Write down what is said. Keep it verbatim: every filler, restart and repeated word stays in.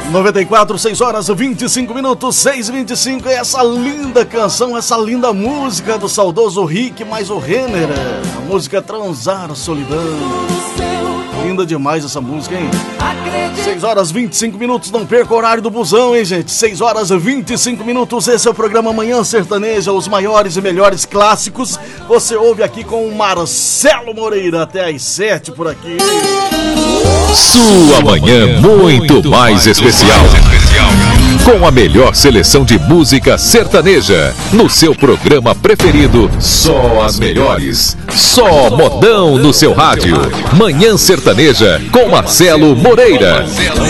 noventa e quatro, seis horas, vinte e cinco minutos, seis e vinte e cinco. Essa linda canção, essa linda música do saudoso Rick mais o Renner. A música Transar a Solidão. Linda demais essa música, hein? seis horas, vinte e cinco minutos, não perca o horário do busão, hein, gente? seis horas e vinte e cinco minutos, esse é o programa Manhã Sertaneja, os maiores e melhores clássicos. Você ouve aqui com o Marcelo Moreira até às sete por aqui. Sua manhã muito mais especial. Com a melhor seleção de música sertaneja. No seu programa preferido, só as melhores. Só modão no seu rádio. Manhã Sertaneja com Marcelo Moreira.